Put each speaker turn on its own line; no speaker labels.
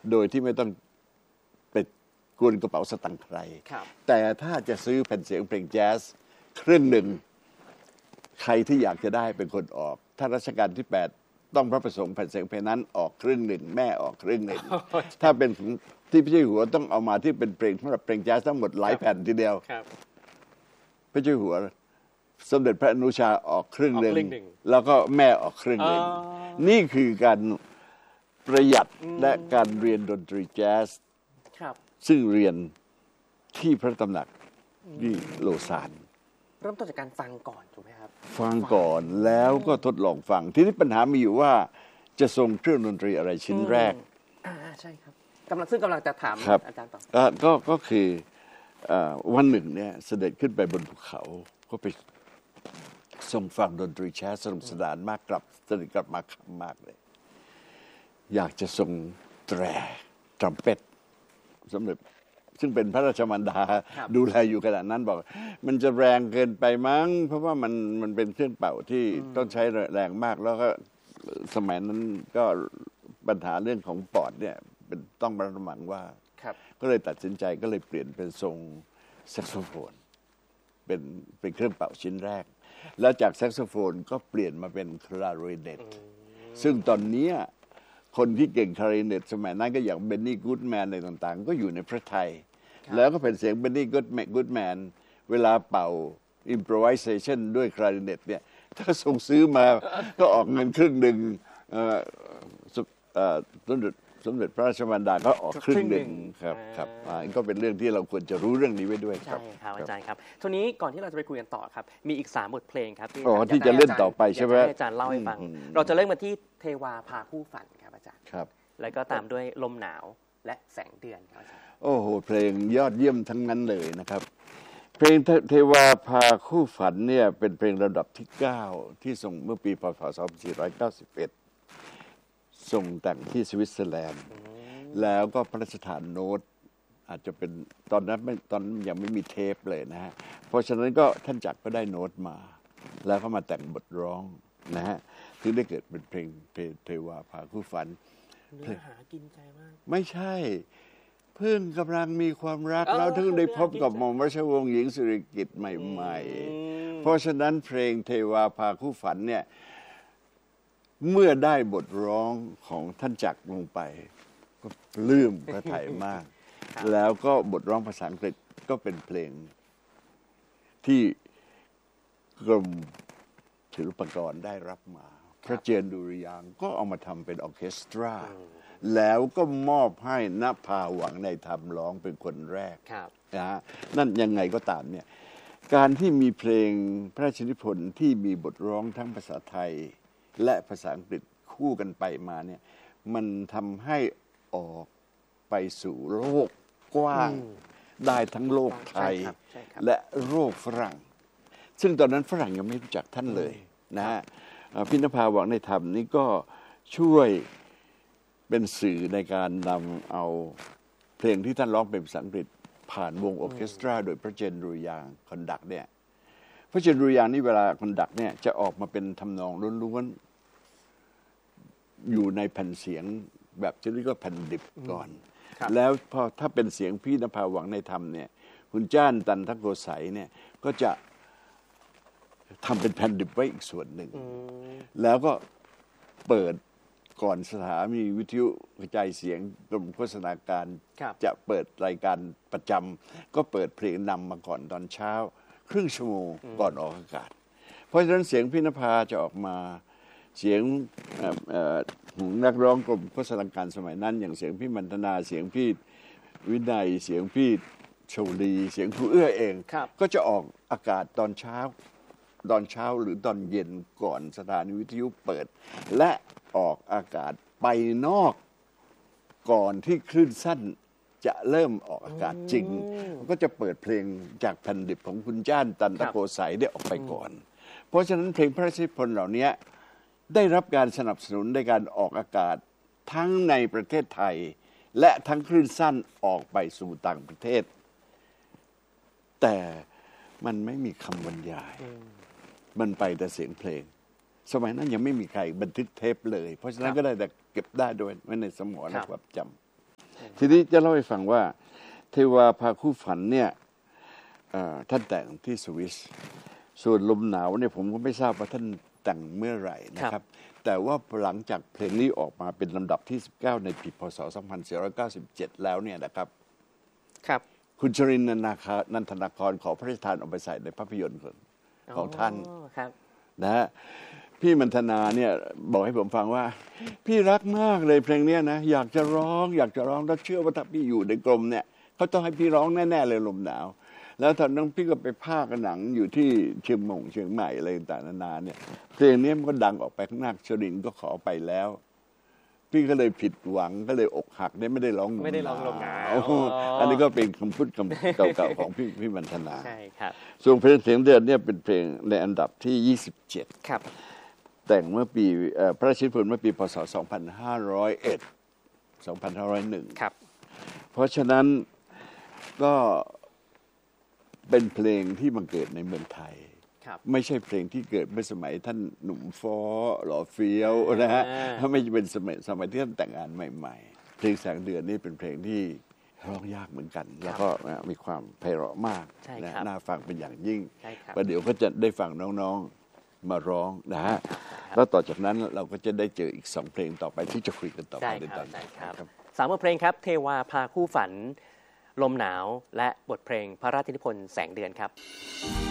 โดยที่ไม่ต้องไปกวนกระเป๋าสตังค์ใครแต่ถ้าจะซื้อแผ่นเสียงเพลงแจ๊สครึ่งหนึ่งใครที่อยากจะได้เป็นคนออกถ้ารัชกาลที่8ต้องพระประสงค์แผ่นเสียงเพลงนั้นออกครึ่งหนึ่งแม่ออกครึ่งหนึ่งถ้าเป็นที่พระเจ้าอยู่หัวต้องเอามาที่เป็นเพลงสำหรับเพลงแจ๊สทั้งหมดหลายแผ่นทีเดียวพระเจ้าอยู่หัวสมเด็จพระอนุชาออกครึ่งหนึ่งแล้วก็แม่ออกครึ่งหนึ่งนี่คือการประหยัดและการเรียนดนตรีแจ๊สซึ่งเรียนที่พระตำหนักที่โลซาน
เริ่มต้นจากการฟังก่อนถูกไหมครับ
ฟังก่อนแล้วก็ทดลองฟังทีนี้ปัญหามีอยู่ว่าจะส่งเครื่องดนตรีอะไรชิ้นแรก
ใช่ครับกำลังจะถามอาจารย์
ต่อก็คือวันหนึ่งเนี่ยเสด็จขึ้นไปบนภูเขาก็ไปส่งฟังดนตรีแจ๊สสนุกสนานมากเสด็จกลับมาขำมากเลยอยากจะส่งแตรทรัมเป็ตสมเด็จซึ่งเป็นพระราชมารดาดูแลอยู่ขนาดนั้นบอกมันจะแรงเกินไปมั้งเพราะว่ามันเป็นเครื่องเป่าที่ต้องใช้แรงมากแล้วก็สมัยนั้นก็ปัญหาเรื่องของปอดเนี่ยเป็นต้องระมัดระวังว่าก็เลยตัดสินใจก็เลยเปลี่ยนเป็นทรงแซกโซโฟนเป็นเครื่องเป่าชิ้นแรกแล้วจากแซกโซโฟนก็เปลี่ยนมาเป็นคลาริเนตซึ่งตอนนี้คนที่เก่งคลาริเนตสมัยนั้นก็อย่างเบนนี่กู๊ดแมนอะไรต่างๆก็อยู่ในพระไทยแล้วก็เป็นเสียงเบนนี่กู๊ดแมนเวลาเป่า improvisation ด้วยคลาริเนตเนี่ยถ้าส่งซื้อมาก็ออกเงินครึ่งหนึ่งสมเด็จพระราชมารดาก็ออกครึ่งหนึ่งครับก็เป็นเรื่องที่เราควรจะรู้เรื่องนี้ไว้ด้วยครับ
ใช่ครับอาจารย์ครับทีนี้ก่อนที่เราจะไปคุยกันต่อครับมีอีก3บทเพลงครับ
ที่จะเล่นต่อไปใช่ไหม
อาจารย์เล่าให้ฟังเราจะเริ่มกันที่เทวาพาคู่ฝันครับอาจารย์
ครับ
แล้วก็ตามด้วยลมหนาวและแสงเดือนครับอาจารย์
โอ้โหเพลงยอดเยี่ยมทั้งนั้นเลยนะครับเพลงเทวาพาคู่ฝันเนี่ยเป็นเพลงระดับที่9ที่ส่งเมื่อปีพ.ศ. 2491ส่งแต่งที่สวิตเซอร์แลนด์แล้วก็พระราชทานโน้ตอาจจะเป็นตอนนั้นยังไม่มีเทปเลยนะฮะเพราะฉะนั้นก็ท่านจักรก็ได้โน้ตมาแล้วก็มาแต่งบทร้องนะฮะถึงได้เกิดเป็นเพลงเทวาพาคู่ฝัน
เนื้อหากินใจมาก
ไม่ใช่เพิ่งกำลังมีความรักแล้วถึงได้พบกับหม่อมราชวงศ์หญิงสิริกิติ์ใหม่ๆเพราะฉะนั้นเพลงเทวาพาคู่ฝันเนี่ยเมื่อได้บทร้องของท่านจักรลงไปก็ปลื้มพระทัยมากแล้วก็บทร้องภาษาอังกฤษก็เป็นเพลงที่กรมศิลปากรได้รับมาพระเจนดุริยางค์ก็เอามาทำเป็นออร์เคสตราแล้วก็มอบให้ณภาหวังในธรรมร้องเป็นคนแรกนะฮะนั่นยังไงก็ตามเนี่ยการที่มีเพลงพระราชนิพนธ์ที่มีบทร้องทั้งภาษาไทยและภาษาอังกฤษคู่กันไปมาเนี่ยมันทำให้ออกไปสู่โลกกว้างได้ทั้งโลกไทยและโลกฝรั่งซึ่งตอนนั้นฝรั่งยังไม่รู้จักท่านเลยนะฮะพี่นภาหวังในธรรมนี่ก็ช่วยเป็นสื่อในการนำเอาเพลงที่ท่านร้องเป็นภาษาอังกฤษผ่านวงออร์เคสตราโดยพระเจนดุริยางค์คอนดักเนี่ยพระเจนดุริยางค์นี่เวลาคอนดักเนี่ยจะออกมาเป็นทำนองล้วนๆอยู่ในแผ่นเสียงแบบที่เรียกว่าแผ่นดิบก่อนแล้วพอถ้าเป็นเสียงพี่นภาหวังในธรรมเนี่ยคุณจ้านตันทโกสัยเนี่ยก็จะทำเป็นแผ่นดิบไว้อีกส่วนหนึ่งแล้วก็เปิดก่อนสถานีวิทยุกระจายเสียงกรมโฆษณาการจะเปิดรายการประจำก็เปิดเพลงนำมาก่อนตอนเช้าครึ่งชั่วโมงก่อนออกอากาศเพราะฉะนั้นเสียงพี่นภาจะออกมาเสียงนักร้องกรมโฆษณาการสมัยนั้นอย่างเสียงพี่มันธนาเสียงพี่วินัยเสียงพี่โชลีเสียงครูเอื้อเองก็จะออกอากาศตอนเช้าหรือตอนเย็นก่อนสถานีวิทยุเปิดและออกอากาศไปนอกก่อนที่คลื่นสั้นจะเริ่มออกอากาศจริงก็จะเปิดเพลงจากแผ่นดิบของคุณจ้านตันตะโกสัยได้ออกไปก่อนเพราะฉะนั้นเพลงพระราชนิพนธ์เหล่านี้ได้รับการสนับสนุนในการออกอากาศทั้งในประเทศไทยและทั้งคลื่นสั้นออกไปสู่ต่างประเทศแต่มันไม่มีคำบรรยายมันไปแต่เสียงเพลงสมัยนั้นยังไม่มีใครบันทึกเทปเลยเพราะฉะนั้นก็ได้แต่เก็บได้โดยไว้ในสมองและความจทีนี้จะเล่าให้ฟังว่าเทวาพาคู่ฝันเนี่ยท่านแต่งที่สวิสส่วนลมหนาวเนี่ยผมก็ไม่ทราบว่าท่านแต่งเมื่อไหร่นะครับแต่ว่าหลังจากเพลงนี้ออกมาเป็นลำดับที่19ในปีพศ2497แล้วเนี่ยนะครับคุณชรินทร์นันทนาครขอพระราชทานเอาไปใส่ในภาพยนตร์ของท่านนะฮะพี่มันธนาเนี่ยบอกให้ผมฟังว่าพี่รักมากเลยเพลงนี้นะอยากจะร้องแล้วเชื่อว่าถ้าพี่อยู่ในกรมเนี่ยเขาต้องให้พี่ร้องแน่ๆเลยลมหนาวแล้วตอนนั้นพี่ก็ไปพากย์หนังอยู่ที่เชียงใหม่อะไรต่างๆนานาเนี่ยเพลงนี้มันก็ดังออกไปข้างหน้าชรินทร์ก็ขอไปแล้วพี่ก็เลยผิดหวังก็เลยอกหักไม่ได้ร้องลมหนาวอันนี้ก็เป็นคำพูดเก่าๆของพี่มันธนาใช่ครับส่วนเพลงเสียงเดือนเนี่ยเป็นเพลงในอันดับที่27ครับแต่งเมื่อปีพระราชนิพนธ์เมื่อปีพศ2501ครับเพราะฉะนั้นก็เป็นเพลงที่บังเกิดในเมืองไทยไม่ใช่เพลงที่เกิดเมื่อสมัยท่านหนุ่มฟ้อหล่อเฟี้ยวนะฮะไม่ใช่เป็นสมัยที่ท่านแต่งงานใหม่ๆเพลงแสงเดือนนี่เป็นเพลงที่ร้องยากเหมือนกันแล้วก็มีความไพเราะมากนะน่าฟังเป็นอย่างยิ่งประเดี๋ยวก็จะได้ฟังน้องๆมาร้องนะฮะแล้วต่อจากนั้นเราก็จะได้เจออีก2เพลงต่อไปที่จะคุยกันต่อไปในตอนนี้ครับ
3 บทเพลงครับเทวาพาคู่ฝันลมหนาวและบทเพลงพระราชนิพนธ์แสงเดือนครับ